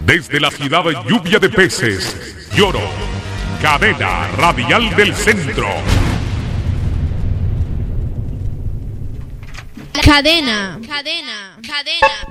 Desde la ciudad lluvia de peces, Lloro, cadena radial del centro. Cadena.